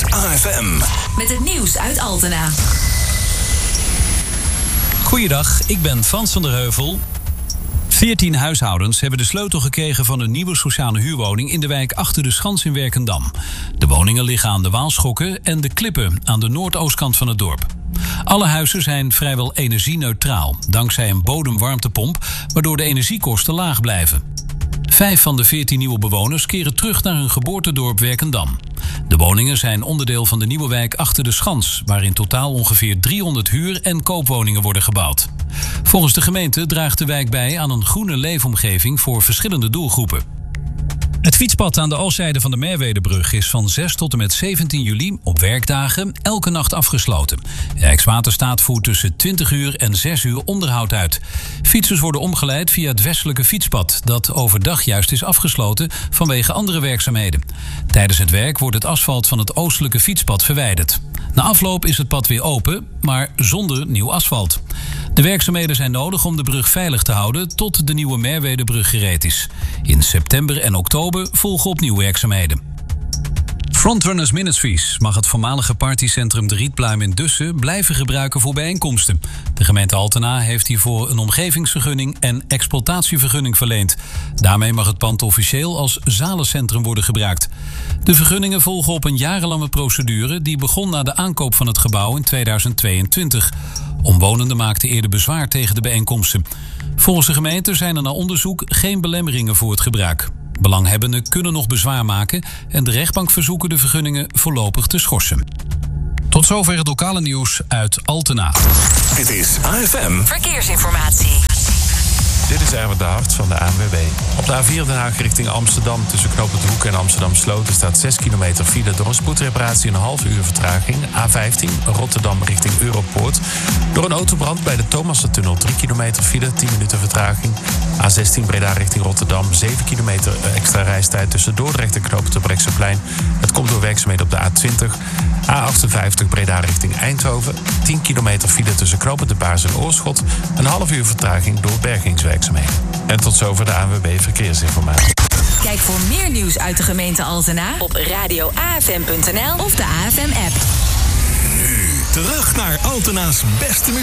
AFM. Met het nieuws uit Altena. Goeiedag, ik ben Frans van der Heuvel. 14 huishoudens hebben de sleutel gekregen van een nieuwe sociale huurwoning in de wijk Achter de Schans in Werkendam. De woningen liggen aan de Waalschokken en de Klippen aan de noordoostkant van het dorp. Alle huizen zijn vrijwel energieneutraal, dankzij een bodemwarmtepomp, waardoor de energiekosten laag blijven. 5 van de 14 nieuwe bewoners keren terug naar hun geboortedorp Werkendam. De woningen zijn onderdeel van de nieuwe wijk Achter de Schans, waar in totaal ongeveer 300 huur- en koopwoningen worden gebouwd. Volgens de gemeente draagt de wijk bij aan een groene leefomgeving voor verschillende doelgroepen. Het fietspad aan de oostzijde van de Merwedebrug is van 6 tot en met 17 juli op werkdagen elke nacht afgesloten. Rijkswaterstaat voert tussen 20 uur en 6 uur onderhoud uit. Fietsers worden omgeleid via het westelijke fietspad, dat overdag juist is afgesloten vanwege andere werkzaamheden. Tijdens het werk wordt het asfalt van het oostelijke fietspad verwijderd. Na afloop is het pad weer open, maar zonder nieuw asfalt. De werkzaamheden zijn nodig om de brug veilig te houden tot de nieuwe Merwedebrug gereed is. In september en oktober volgen opnieuw werkzaamheden. Frontrunners Ministries mag het voormalige partycentrum De Rietpluim in Dussen blijven gebruiken voor bijeenkomsten. De gemeente Altena heeft hiervoor een omgevingsvergunning en exploitatievergunning verleend. Daarmee mag het pand officieel als zalencentrum worden gebruikt. De vergunningen volgen op een jarenlange procedure die begon na de aankoop van het gebouw in 2022. Omwonenden maakten eerder bezwaar tegen de bijeenkomsten. Volgens de gemeente zijn er na onderzoek geen belemmeringen voor het gebruik. Belanghebbenden kunnen nog bezwaar maken en de rechtbank verzoeken de vergunningen voorlopig te schorsen. Tot zover het lokale nieuws uit Altena. Dit is AFM Verkeersinformatie. Dit is Erwin de Hart van de ANWB. Op de A4 Den Haag richting Amsterdam tussen Knoopend de Hoek en Amsterdam Sloten staat 6 kilometer file door een spoedreparatie, een half uur vertraging. A15 Rotterdam richting Europoort. Door een autobrand bij de Thomassentunnel 3 kilometer file, 10 minuten vertraging. A16 Breda richting Rotterdam, 7 kilometer extra reistijd tussen Dordrecht en Knoopend de Brechtseplein. Het komt door werkzaamheden op de A20. A58 Breda richting Eindhoven, 10 kilometer file tussen Knoopend de Baars en Oorschot. Een half uur vertraging door bergingswerkzaamheden. En tot zover de ANWB Verkeersinformatie. Kijk voor meer nieuws uit de gemeente Altena op radioafm.nl of de AFM-app. nu terug naar Altena's beste muziek.